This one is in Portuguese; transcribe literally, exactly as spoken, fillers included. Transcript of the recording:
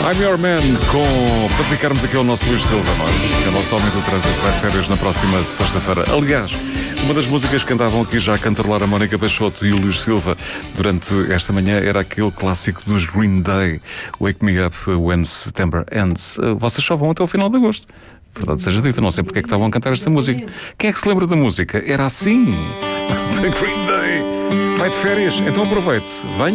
I'm Your Man, com... para dedicarmos aqui ao nosso Luís Silva, não é? Que é o nosso homem do trânsito, vai de férias na próxima sexta-feira. Aliás, uma das músicas que andavam aqui já a cantarolar a Mónica Peixoto e o Luís Silva durante esta manhã era aquele clássico dos Green Day, Wake Me Up When September Ends. Vocês só vão até o final de agosto. Verdade seja dita, não sei porque é que estavam a cantar esta música. Quem é que se lembra da música? Era assim. The Green Day. Vai de férias, então aproveite. Venha.